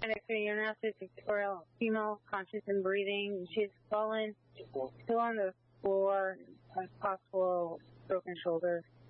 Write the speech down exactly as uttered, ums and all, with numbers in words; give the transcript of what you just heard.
gynecomastia pictorial, female, conscious and breathing. She's fallen, still on the floor, a possible broken shoulder.